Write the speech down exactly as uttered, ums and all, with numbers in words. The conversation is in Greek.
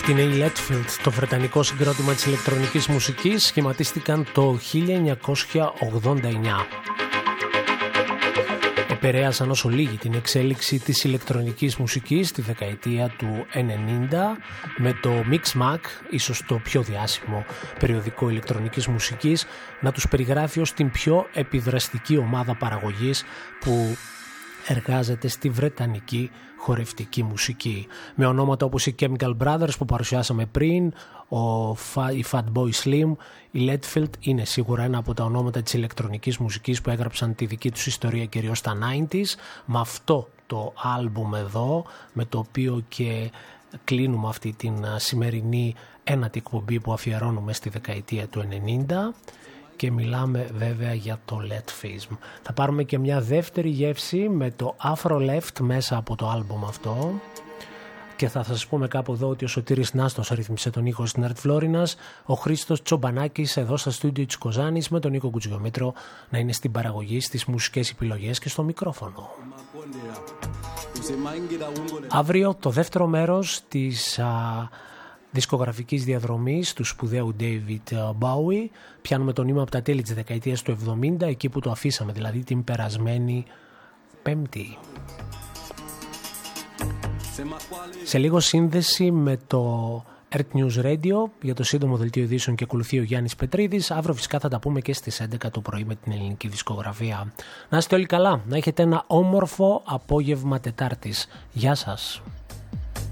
την A. Letfield, το βρετανικό συγκρότημα της ηλεκτρονικής μουσικής, σχηματίστηκαν το χίλια εννιακόσια ογδόντα εννιά. Επηρέασαν όσο λίγοι την εξέλιξη της ηλεκτρονικής μουσικής στη δεκαετία του ενενήντα με το Mixmag, ίσως το πιο διάσημο περιοδικό ηλεκτρονικής μουσικής, να τους περιγράφει ως την πιο επιδραστική ομάδα παραγωγής που εργάζεται στη βρετανική χορευτική μουσική, με ονόματα όπως οι Chemical Brothers που παρουσιάσαμε πριν, ο, η Fatboy Slim. Η Letfield είναι σίγουρα ένα από τα ονόματα της ηλεκτρονικής μουσικής που έγραψαν τη δική τους ιστορία κυρίως στα ενενήντα, με αυτό το άλμπουμ εδώ, με το οποίο και κλείνουμε αυτή την σημερινή ένατη εκπομπή που αφιερώνουμε στη δεκαετία του ενενήντα. Και μιλάμε βέβαια για το Letfism. Θα πάρουμε και μια δεύτερη γεύση με το Afro Left μέσα από το άλμπομ αυτό. Και θα σας πούμε κάπου εδώ ότι ο Σωτήρης Νάστος ρύθμισε τον ήχο στην Art Florinas, ο Χρήστος Τσομπανάκης εδώ στα στούντιο της Κοζάνης με τον Νίκο Κουτζιομήτρο να είναι στην παραγωγή, στις μουσικές επιλογές και στο μικρόφωνο. Αύριο το δεύτερο μέρος της α, δισκογραφικής διαδρομής του σπουδαίου David Bowie. Πιάνουμε το νήμα από τα τέλη της δεκαετίας του εβδομήντα, εκεί που το αφήσαμε, δηλαδή την περασμένη Πέμπτη. Σε λίγο σύνδεση με το Earth News Radio για το σύντομο δελτίο ειδήσεων και ακολουθεί ο Γιάννης Πετρίδης. Αύριο φυσικά θα τα πούμε και στις έντεκα το πρωί με την ελληνική δισκογραφία. Να είστε όλοι καλά, να έχετε ένα όμορφο απόγευμα Τετάρτης. Γεια σας.